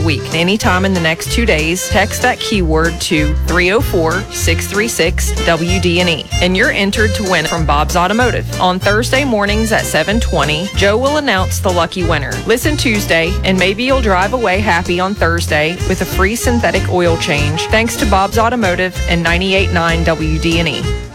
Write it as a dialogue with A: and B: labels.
A: week. Anytime in the next 2 days, text that keyword to 304-636-WDNE, and you're entered to win from Bob's Automotive. On Thursday mornings at 7:20, Joe will announce the lucky winner. Listen Tuesday, and maybe you'll drive away happy on Thursday with a free synthetic oil change, thanks to Bob's Automotive and 98.9 WDNE.